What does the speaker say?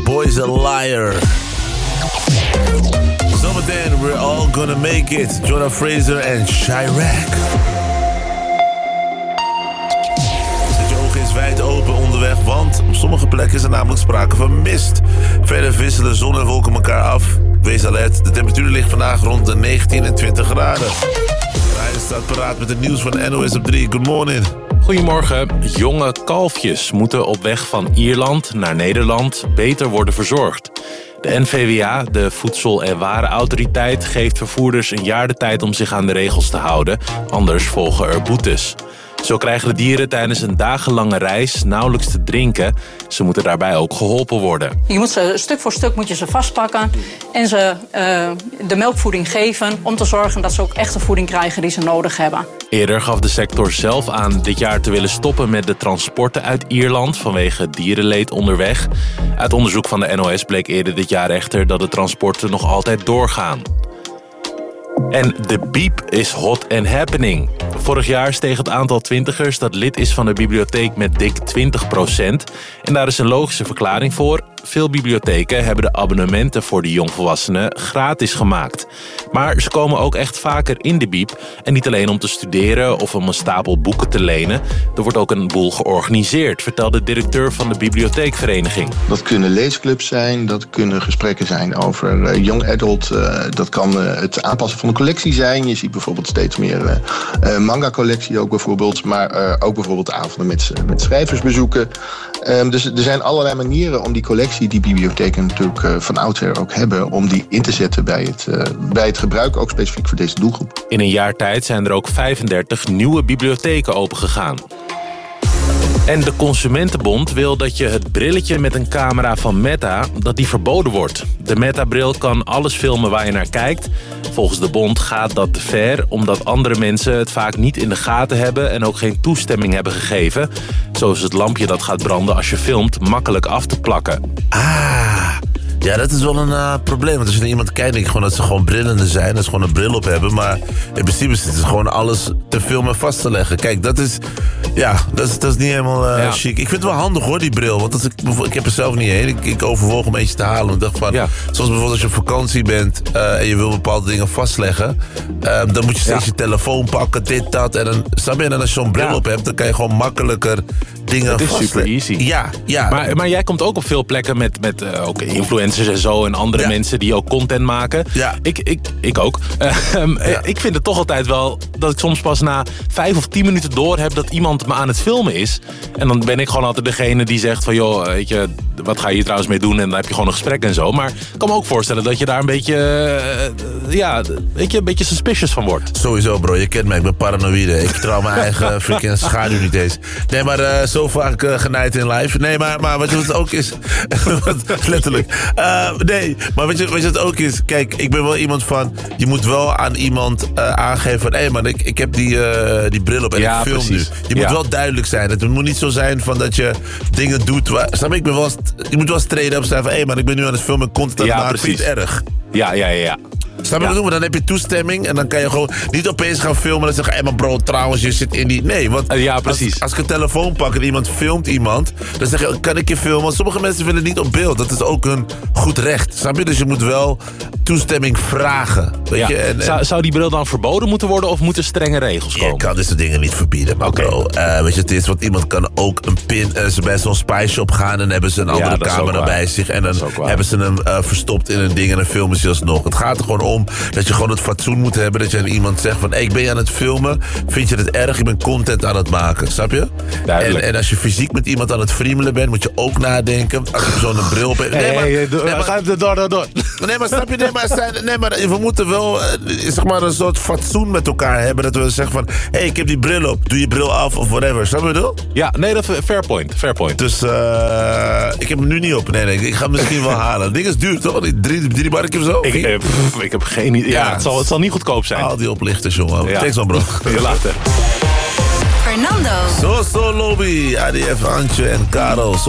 Boy's a Liar. Zometeen, We're All Gonna Make It. Jonah Fraser en Chirac. Zet je ogen eens wijd open onderweg, want op sommige plekken is er namelijk sprake van mist. Verder wisselen zon en wolken elkaar af. Wees alert, de temperatuur ligt vandaag rond de 19 en 20 graden. Ryan staat paraat met het nieuws van NOS op 3. Good morning. Goedemorgen. Jonge kalfjes moeten op weg van Ierland naar Nederland beter worden verzorgd. De NVWA, de Voedsel- en Warenautoriteit, geeft vervoerders een jaar de tijd om zich aan de regels te houden. Anders volgen er boetes. Zo krijgen de dieren tijdens een dagenlange reis nauwelijks te drinken. Ze moeten daarbij ook geholpen worden. Je moet ze stuk voor stuk vastpakken en ze de melkvoeding geven om te zorgen dat ze ook echt de voeding krijgen die ze nodig hebben. Eerder gaf de sector zelf aan dit jaar te willen stoppen met de transporten uit Ierland vanwege dierenleed onderweg. Uit onderzoek van de NOS bleek eerder dit jaar echter dat de transporten nog altijd doorgaan. En de Biep is hot and happening. Vorig jaar steeg het aantal twintigers dat lid is van de bibliotheek met dik 20%. En daar is een logische verklaring voor. Veel bibliotheken hebben de abonnementen voor de jongvolwassenen gratis gemaakt. Maar ze komen ook echt vaker in de Biep. En niet alleen om te studeren of om een stapel boeken te lenen. Er wordt ook een boel georganiseerd, vertelt de directeur van de bibliotheekvereniging. Dat kunnen leesclubs zijn, dat kunnen gesprekken zijn over young adult. Dat kan het aanpassen van de collectie zijn. Je ziet bijvoorbeeld steeds meer manga-collectie ook bijvoorbeeld. Maar ook bijvoorbeeld avonden met schrijversbezoeken. Dus er zijn allerlei manieren om die collectie die bibliotheken natuurlijk van oudsher ook hebben, om die in te zetten bij het gebruik, ook specifiek voor deze doelgroep. In een jaar tijd zijn er ook 35 nieuwe bibliotheken opengegaan. En de Consumentenbond wil dat je het brilletje met een camera van Meta, dat die verboden wordt. De Meta-bril kan alles filmen waar je naar kijkt. Volgens de bond gaat dat te ver, omdat andere mensen het vaak niet in de gaten hebben en ook geen toestemming hebben gegeven. Zo is het lampje dat gaat branden als je filmt makkelijk af te plakken. Ja, dat is wel een probleem. Want als je naar iemand kijkt, denk ik gewoon dat ze gewoon brillende zijn. Dat ze gewoon een bril op hebben. Maar in principe is het gewoon alles te filmen en vast te leggen. Kijk, dat is niet helemaal chic. Ik vind het wel handig hoor, die bril. Want ik heb er zelf niet heen. Ik overwoog om eentje te halen. Ik dacht van, zoals bijvoorbeeld als je op vakantie bent en je wil bepaalde dingen vastleggen. Dan moet je steeds je telefoon pakken, dit, dat. En dan, snap je? En als je zo'n bril op hebt, dan kan je gewoon makkelijker dingen vastleggen. Het is super easy. Ja. Maar jij komt ook op veel plekken met ook influencers en zo en andere mensen die ook content maken. Ja. Ik ook. Ik vind het toch altijd wel dat ik soms pas na 5 of 10 minuten door heb dat iemand me aan het filmen is. En dan ben ik gewoon altijd degene die zegt van joh, weet je, wat ga je hier trouwens mee doen? En dan heb je gewoon een gesprek en zo. Maar ik kan me ook voorstellen dat je daar een beetje een beetje suspicious van wordt. Sowieso bro, je kent mij, ik ben paranoïde. Ik vertrouw mijn eigen freaking schaduw niet eens. Nee, maar zo vaak genaaid in live. Nee, maar wat het ook is... letterlijk. Nee, maar weet je wat het ook is? Kijk, ik ben wel iemand van... Je moet wel aan iemand aangeven van... Hé man, ik heb die bril op en ik film nu. Je moet wel duidelijk zijn. Het moet niet zo zijn van dat je dingen doet waar... Snap je? Je moet wel eens treden op staan van... Hé man, ik ben nu aan het filmen en content aan het maken. Vind je het erg? Ja. Snap je wat doen? Maar dan heb je toestemming en dan kan je gewoon niet opeens gaan filmen en zeggen, hé maar bro, trouwens, je zit in die... Nee, want als ik een telefoon pak en iemand filmt iemand, dan zeg je, kan ik je filmen? Want sommige mensen willen niet op beeld. Dat is ook hun goed recht. Snap je? Dus je moet wel toestemming vragen. Weet je? Zou die bril dan verboden moeten worden of moeten strenge regels komen? Je kan dit soort dingen niet verbieden, maar bro, weet je, het is, want iemand kan ook een pin, ze bij zo'n spy shop gaan en dan hebben ze een andere camera bij zich en dan hebben ze hem verstopt in een ding en dan filmen ze alsnog. Het gaat er gewoon om dat je gewoon het fatsoen moet hebben, dat je aan iemand zegt van, ik ben je aan het filmen, vind je het erg, ik ben content aan het maken, snap je? En als je fysiek met iemand aan het friemelen bent, moet je ook nadenken, als je zo'n bril op hebt. Ga door. Nee, maar snap je, maar we moeten wel zeg maar een soort fatsoen met elkaar hebben, dat we zeggen van, ik heb die bril op, doe je bril af of whatever, snap je wat ik bedoel? Ja, nee, dat fair point. Dus ik heb hem nu niet op, nee, ik ga hem misschien wel halen. Het ding is duur, toch? 3 barkjes of zo? Ik heb geen idee. Ja, het zal niet goedkoop zijn. Al die oplichters, jongen. Thanks man, bro. Je later. Fernando. Zo lobby. ADF, Antje en Karel.